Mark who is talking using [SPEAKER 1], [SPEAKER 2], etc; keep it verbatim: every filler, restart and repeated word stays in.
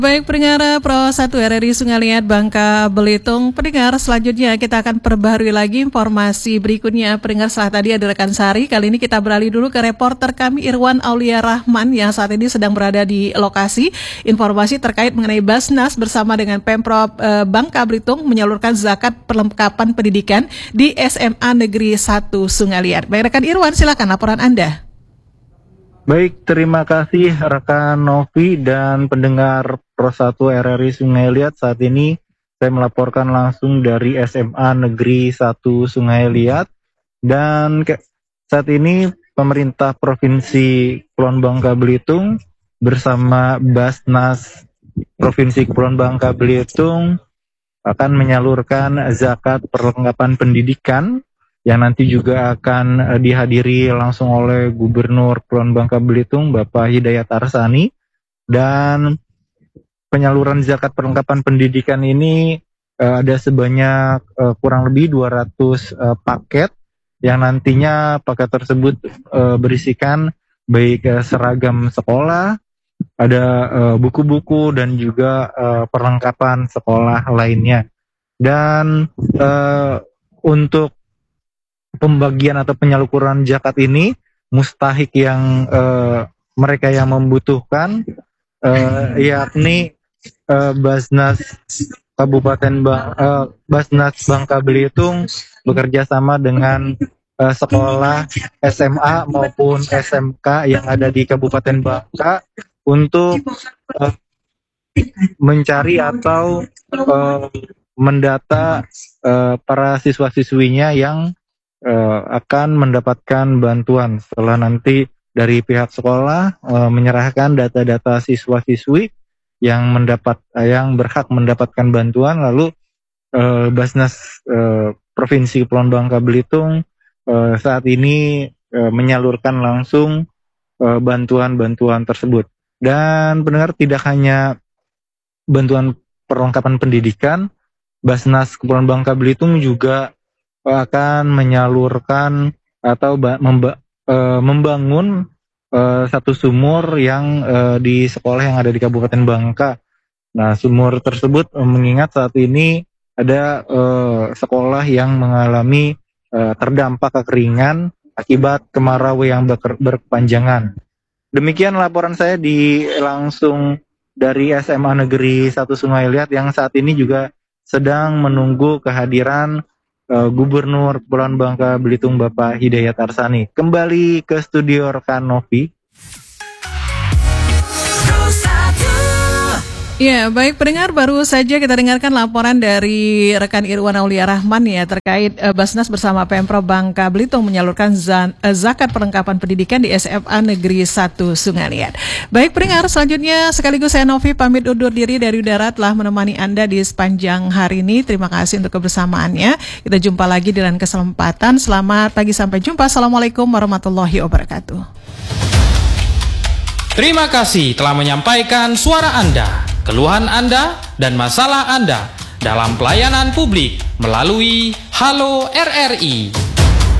[SPEAKER 1] Baik pendengar Pro satu R R I Sungai Liat Bangka Belitung. Pendengar selanjutnya kita akan perbaharui lagi informasi berikutnya. Pendengar setelah tadi ada rekan Sari, kali ini kita beralih dulu ke reporter kami Irwan Aulia Rahman yang saat ini sedang berada di lokasi. Informasi terkait mengenai Basnas bersama dengan Pemprov eh, Bangka Belitung menyalurkan zakat perlengkapan pendidikan di S M A Negeri satu Sungai Liat. Baik rekan Irwan, silakan laporan Anda.
[SPEAKER 2] Baik, terima kasih rekan Novi dan pendengar Pro satu R R I Sungai Liat. Saat ini saya melaporkan langsung dari S M A Negeri satu Sungai Liat. Dan ke, saat ini pemerintah Provinsi Kepulauan Bangka Belitung bersama Basnas Provinsi Kepulauan Bangka Belitung akan menyalurkan zakat perlengkapan pendidikan yang nanti juga akan uh, dihadiri langsung oleh Gubernur Kepulauan Bangka Belitung Bapak Hidayat Arsani. Dan penyaluran zakat perlengkapan pendidikan ini uh, ada sebanyak uh, kurang lebih dua ratus uh, paket yang nantinya paket tersebut uh, berisikan baik uh, seragam sekolah, ada uh, buku-buku dan juga uh, perlengkapan sekolah lainnya. Dan uh, untuk pembagian atau penyaluran zakat ini mustahik yang uh, mereka yang membutuhkan uh, yakni uh, Basnas Kabupaten Bang, uh, Basnas Bangka Belitung bekerja sama dengan uh, sekolah S M A maupun S M K yang ada di Kabupaten Bangka untuk uh, mencari atau uh, mendata uh, para siswa-siswinya yang Uh, akan mendapatkan bantuan setelah nanti dari pihak sekolah uh, menyerahkan data-data siswa-siswi yang mendapat uh, yang berhak mendapatkan bantuan, lalu uh, Basnas uh, Provinsi Kepulauan Bangka Belitung uh, saat ini uh, menyalurkan langsung uh, bantuan-bantuan tersebut. Dan pendengar, tidak hanya bantuan perlengkapan pendidikan, Basnas Kepulauan Bangka Belitung juga akan menyalurkan atau memba, e, membangun e, satu sumur yang e, di sekolah yang ada di Kabupaten Bangka. Nah, sumur tersebut e, mengingat saat ini ada e, sekolah yang mengalami e, terdampak kekeringan akibat kemarau yang ber, berkepanjangan. Demikian laporan saya di langsung dari S M A Negeri satu Sungai Liat yang saat ini juga sedang menunggu kehadiran Gubernur Kepulauan Bangka Belitung Bapak Hidayat Arsani. Kembali ke studio rekan Novi.
[SPEAKER 1] Ya, baik pendengar, baru saja kita dengarkan laporan dari rekan Irwan Aulia Rahman ya terkait uh, Basnas bersama Pemprov Bangka Belitung menyalurkan zan, uh, zakat perlengkapan pendidikan di S M A Negeri satu Sungai Liat. Baik pendengar, selanjutnya sekaligus saya Novi pamit undur diri dari udara telah menemani Anda di sepanjang hari ini. Terima kasih untuk kebersamaannya. Kita jumpa lagi di lain kesempatan. Selamat pagi, sampai jumpa. Assalamualaikum warahmatullahi wabarakatuh.
[SPEAKER 3] Terima kasih telah menyampaikan suara Anda, keluhan Anda, dan masalah Anda dalam pelayanan publik melalui Halo R R I.